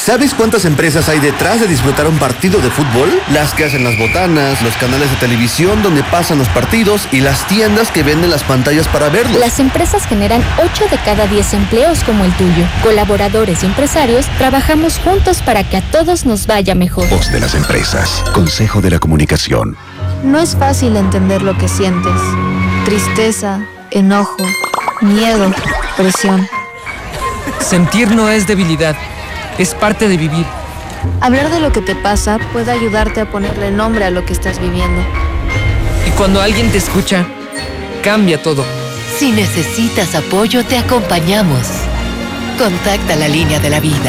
¿Sabes cuántas empresas hay detrás de disfrutar un partido de fútbol? Las que hacen las botanas, los canales de televisión donde pasan los partidos y las tiendas que venden las pantallas para verlos. Las empresas generan 8 de cada 10 empleos como el tuyo. Colaboradores y empresarios trabajamos juntos para que a todos nos vaya mejor. Voz de las empresas. Consejo de la Comunicación. No es fácil entender lo que sientes. Tristeza, enojo, miedo, presión. Sentir no es debilidad, es parte de vivir. Hablar de lo que te pasa puede ayudarte a ponerle nombre a lo que estás viviendo. Y cuando alguien te escucha, cambia todo. Si necesitas apoyo, te acompañamos. Contacta la línea de la vida.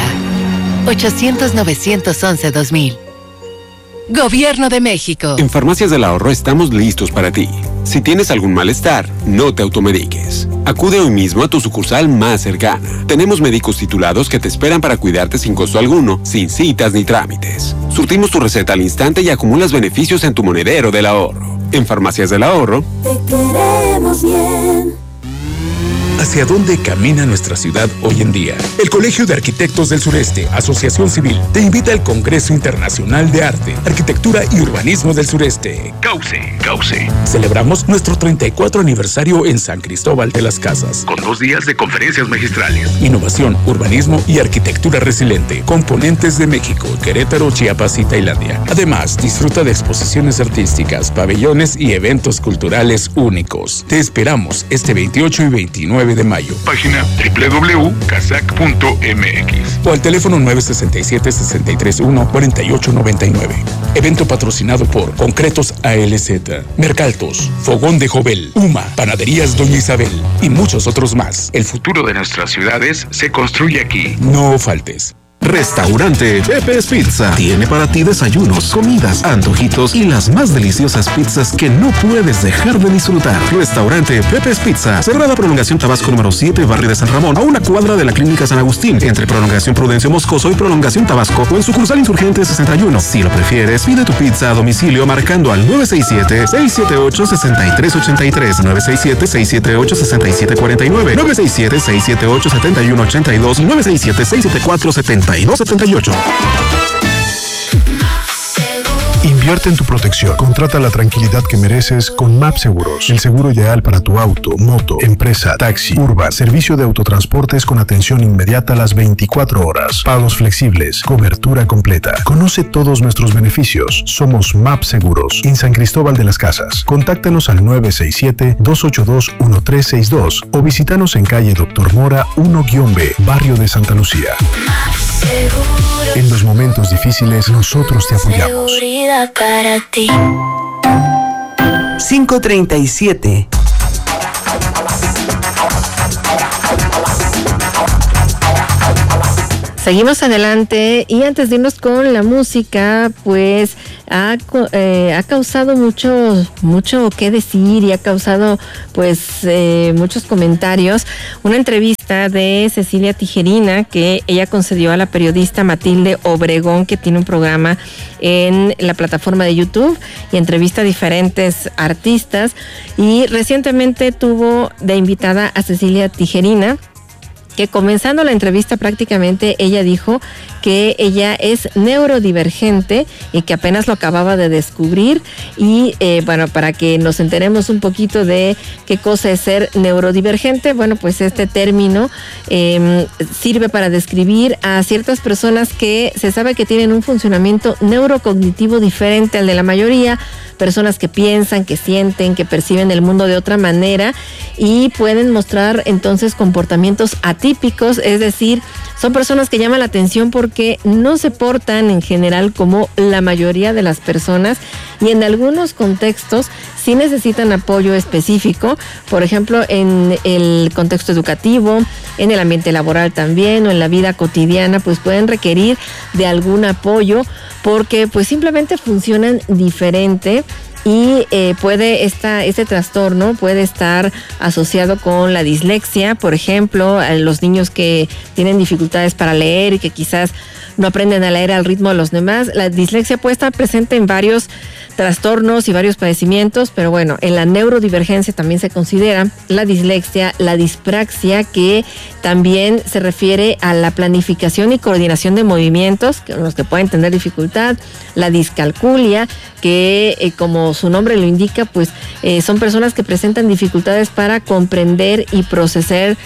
800-911-2000. Gobierno de México. En Farmacias del Ahorro estamos listos para ti. Si tienes algún malestar, no te automediques. Acude hoy mismo a tu sucursal más cercana. Tenemos médicos titulados que te esperan para cuidarte sin costo alguno, sin citas ni trámites. Surtimos tu receta al instante y acumulas beneficios en tu monedero del ahorro. En Farmacias del Ahorro, te queremos bien. ¿Hacia dónde camina nuestra ciudad hoy en día? El Colegio de Arquitectos del Sureste, Asociación Civil, te invita al Congreso Internacional de Arte, Arquitectura y Urbanismo del Sureste. CAUCE. Celebramos nuestro 34 aniversario en San Cristóbal de las Casas, con 2 días de conferencias magistrales. Innovación, urbanismo y arquitectura resiliente, con ponentes de México, Querétaro, Chiapas y Tailandia. Además, disfruta de exposiciones artísticas, pabellones y eventos culturales únicos. Te esperamos este 28 y 29 de mayo. Página www.casac.mx o al teléfono 967-631-4899. Evento patrocinado por Concretos ALZ, Mercaltos, Fogón de Jovel, UMA, Panaderías Doña Isabel y muchos otros más. El futuro de nuestras ciudades se construye aquí. No faltes. Restaurante Pepe's Pizza tiene para ti desayunos, comidas, antojitos y las más deliciosas pizzas que no puedes dejar de disfrutar. Restaurante Pepe's Pizza, Sagrada Prolongación Tabasco número 7, Barrio de San Ramón, a una cuadra de la Clínica San Agustín, entre Prolongación Prudencio Moscoso y Prolongación Tabasco, o en sucursal Insurgente 61. Si lo prefieres, pide tu pizza a domicilio marcando al 967-678-6383, 967-678-6749, 967-678-7182 y 967-674-7278. Invierte en tu protección. Contrata la tranquilidad que mereces con MAP Seguros. El seguro ideal para tu auto, moto, empresa, taxi, urban, servicio de autotransportes con atención inmediata a las 24 horas. Pagos flexibles, cobertura completa. Conoce todos nuestros beneficios. Somos MAP Seguros. En San Cristóbal de las Casas. Contáctanos al 967-282-1362 o visítanos en calle Dr. Mora 1-B, Barrio de Santa Lucía. En los momentos difíciles, nosotros te apoyamos. Seguridad para ti. 5:37. Seguimos adelante y antes de irnos con la música, pues ha causado mucho que decir y ha causado pues muchos comentarios. Una entrevista de Cecilia Tijerina que ella concedió a la periodista Matilde Obregón, que tiene un programa en la plataforma de YouTube y entrevista a diferentes artistas, y recientemente tuvo de invitada a Cecilia Tijerina, que comenzando la entrevista prácticamente ella dijo que ella es neurodivergente y que apenas lo acababa de descubrir. Y bueno, para que nos enteremos un poquito de qué cosa es ser neurodivergente, bueno, pues este término sirve para describir a ciertas personas que se sabe que tienen un funcionamiento neurocognitivo diferente al de la mayoría, personas que piensan, que sienten, que perciben el mundo de otra manera y pueden mostrar entonces comportamientos atípicos, es decir, son personas que llaman la atención porque no se portan en general como la mayoría de las personas y en algunos contextos sí necesitan apoyo específico, por ejemplo en el contexto educativo, en el ambiente laboral también o en la vida cotidiana, pues pueden requerir de algún apoyo porque pues simplemente funcionan diferente. Y este trastorno puede estar asociado con la dislexia, por ejemplo, a los niños que tienen dificultades para leer y que quizás no aprenden a leer al ritmo de los demás. La dislexia puede estar presente en varios trastornos y varios padecimientos, pero bueno, en la neurodivergencia también se considera la dislexia, la dispraxia, que también se refiere a la planificación y coordinación de movimientos, con los que pueden tener dificultad, la discalculia, que como su nombre lo indica, pues son personas que presentan dificultades para comprender y procesar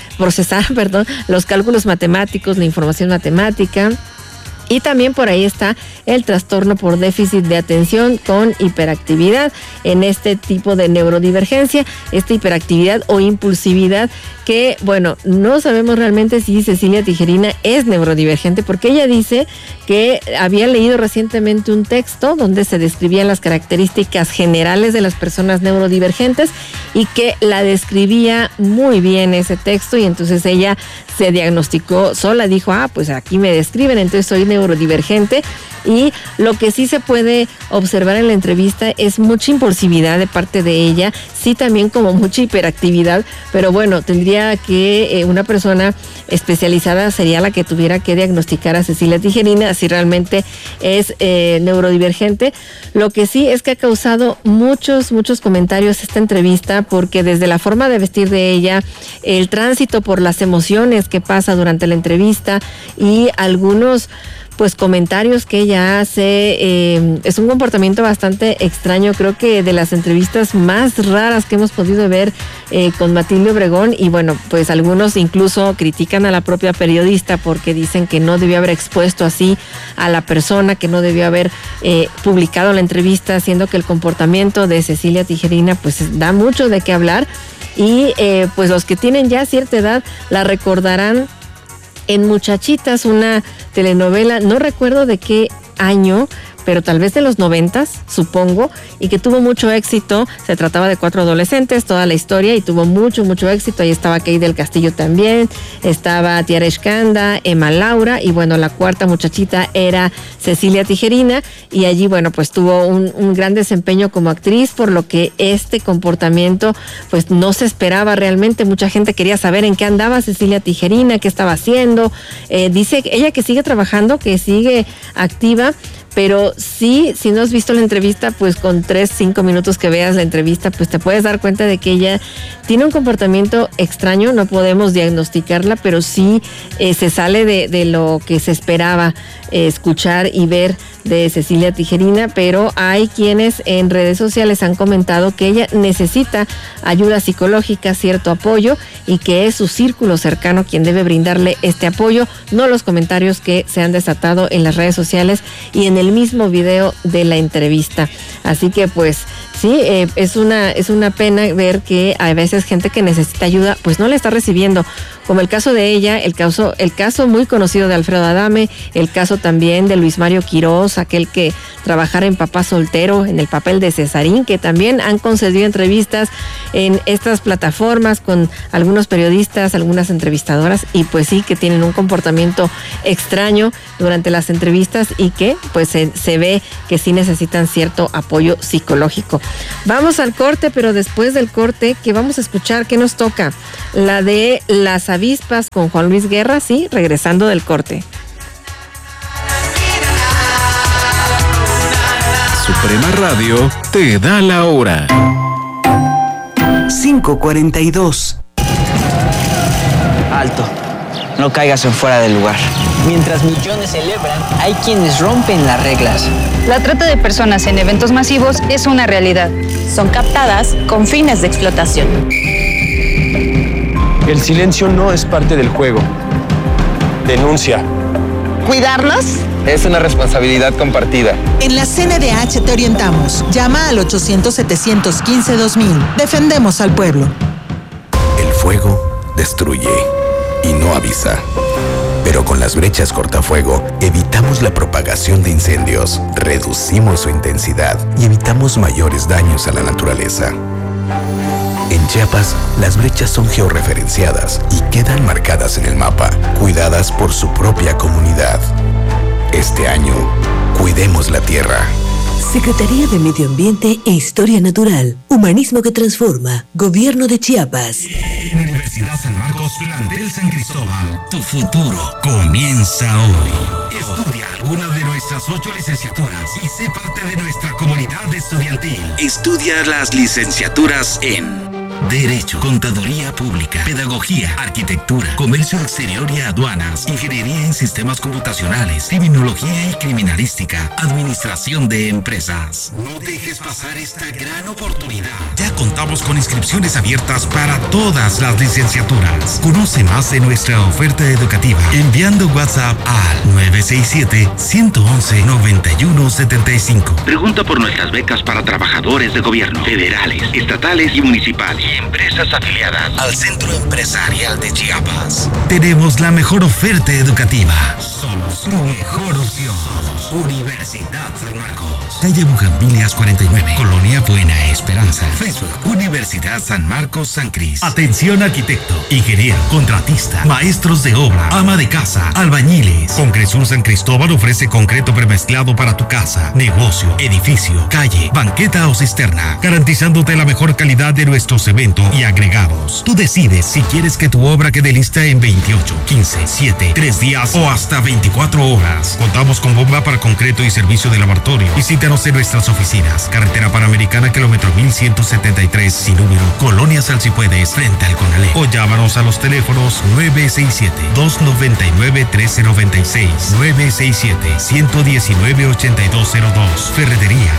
los cálculos matemáticos, la información matemática. Y también por ahí está el trastorno por déficit de atención con hiperactividad. En este tipo de neurodivergencia, esta hiperactividad o impulsividad que, bueno, no sabemos realmente si Cecilia Tijerina es neurodivergente, porque ella dice que había leído recientemente un texto donde se describían las características generales de las personas neurodivergentes y que la describía muy bien ese texto, y entonces ella se diagnosticó sola, dijo, pues aquí me describen, entonces soy neurodivergente. Y lo que sí se puede observar en la entrevista es mucha impulsividad de parte de ella, sí también como mucha hiperactividad, pero bueno, tendría que una persona especializada sería la que tuviera que diagnosticar a Cecilia Tijerina si realmente es neurodivergente. Lo que sí es que ha causado muchos comentarios esta entrevista, porque desde la forma de vestir de ella, el tránsito por las emociones que pasa durante la entrevista y algunos pues comentarios que ella hace, es un comportamiento bastante extraño, creo que de las entrevistas más raras que hemos podido ver con Matilde Obregón, y bueno, pues algunos incluso critican a la propia periodista porque dicen que no debió haber expuesto así a la persona, que no debió haber publicado la entrevista, siendo que el comportamiento de Cecilia Tijerina pues da mucho de qué hablar, y pues los que tienen ya cierta edad la recordarán en Muchachitas, una telenovela, no recuerdo de qué año, pero tal vez de los 90s, supongo, y que tuvo mucho éxito. Se trataba de 4 adolescentes, toda la historia, y tuvo mucho éxito. Ahí estaba Kay del Castillo también, estaba Tiara Escanda, Emma Laura, y bueno, la cuarta muchachita era Cecilia Tijerina, y allí, bueno, pues tuvo un gran desempeño como actriz, por lo que este comportamiento, pues no se esperaba realmente. Mucha gente quería saber en qué andaba Cecilia Tijerina, qué estaba haciendo. Dice ella que sigue trabajando, que sigue activa, pero sí, si no has visto la entrevista, pues con 3-5 minutos que veas la entrevista, pues te puedes dar cuenta de que ella tiene un comportamiento extraño. No podemos diagnosticarla, pero sí se sale de lo que se esperaba escuchar y ver de Cecilia Tijerina, pero hay quienes en redes sociales han comentado que ella necesita ayuda psicológica, cierto apoyo, y que es su círculo cercano quien debe brindarle este apoyo, no los comentarios que se han desatado en las redes sociales y en el mismo video de la entrevista. Así que pues sí, es una pena ver que a veces gente que necesita ayuda pues no la está recibiendo, como el caso de ella, el caso muy conocido de Alfredo Adame, el caso también de Luis Mario Quirós, aquel que trabajara en Papá Soltero, en el papel de Cesarín, que también han concedido entrevistas en estas plataformas con algunos periodistas, algunas entrevistadoras, y pues sí que tienen un comportamiento extraño durante las entrevistas y que pues se ve que sí necesitan cierto apoyo psicológico. Vamos al corte, pero después del corte, ¿qué vamos a escuchar? ¿Qué nos toca? La de Las Avispas con Juan Luis Guerra, sí, regresando del corte. Suprema Radio te da la hora. 5:42. Alto, no caigas en fuera del lugar. Mientras millones celebran, hay quienes rompen las reglas. La trata de personas en eventos masivos es una realidad. Son captadas con fines de explotación. El silencio no es parte del juego. Denuncia. ¿Cuidarnos? Es una responsabilidad compartida. En la CNDH te orientamos. Llama al 800-715-2000. Defendemos al pueblo. El fuego destruye y no avisa. Pero con las brechas cortafuego evitamos la propagación de incendios, reducimos su intensidad y evitamos mayores daños a la naturaleza. En Chiapas, las brechas son georreferenciadas y quedan marcadas en el mapa, cuidadas por su propia comunidad. Este año, cuidemos la tierra. Secretaría de Medio Ambiente e Historia Natural. Humanismo que transforma. Gobierno de Chiapas. Universidad San Marcos, plantel San Cristóbal. Tu futuro comienza hoy. Estudia alguna de nuestras 8 licenciaturas y sé parte de nuestra comunidad estudiantil. Estudia las licenciaturas en Derecho, Contaduría Pública, Pedagogía, Arquitectura, Comercio Exterior y Aduanas, Ingeniería en Sistemas Computacionales, Criminología y Criminalística, Administración de Empresas. No dejes pasar esta gran oportunidad. Ya contamos con inscripciones abiertas para todas las licenciaturas. Conoce más de nuestra oferta educativa enviando WhatsApp al 967-111-9175. Pregunta por nuestras becas para trabajadores de gobierno, federales, estatales y municipales. Empresas afiliadas al Centro Empresarial de Chiapas. Tenemos la mejor oferta educativa. Somos tu mejor opción. Universidad San Marcos. Calle Bugambilias 49. Colonia Buena Esperanza. Facebook. Universidad San Marcos San Cris. Atención arquitecto, ingeniero, contratista, maestros de obra, ama de casa, albañiles. Concresur San Cristóbal ofrece concreto premezclado para tu casa, negocio, edificio, calle, banqueta o cisterna, garantizándote la mejor calidad de nuestros eventos y agregados. Tú decides si quieres que tu obra quede lista en 28, 15, 7, 3 días o hasta 24 horas. Contamos con bomba para concreto y servicio de laboratorio. Visítanos en nuestras oficinas. Carretera Panamericana, kilómetro 1173, sin número, Colonia Salsipuedes, frente al Conalé. O llámanos a los teléfonos 967-299-1396, 967-119-8202. Ferretería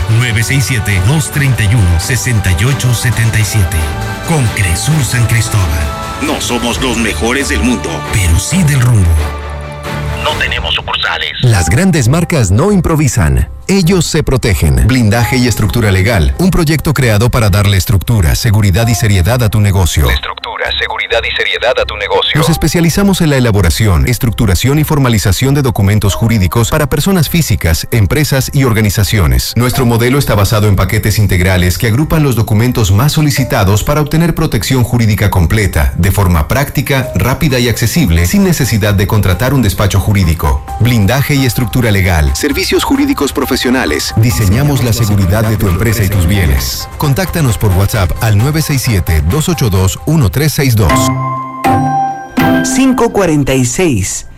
967-231-6877. Concresur San Cristóbal. No somos los mejores del mundo, pero sí del rumbo. No tenemos sucursales. Las grandes marcas no improvisan. Ellos se protegen. Blindaje y estructura legal. Un proyecto creado para darle estructura, seguridad y seriedad a tu negocio. Estructura, seguridad y seriedad a tu negocio. Nos especializamos en la elaboración, estructuración y formalización de documentos jurídicos para personas físicas, empresas y organizaciones. Nuestro modelo está basado en paquetes integrales que agrupan los documentos más solicitados para obtener protección jurídica completa, de forma práctica, rápida y accesible, sin necesidad de contratar un despacho jurídico. Blindaje y estructura legal. Servicios jurídicos profesionales. Diseñamos la seguridad de tu empresa y tus bienes. Contáctanos por WhatsApp al 967-282-1362. 546.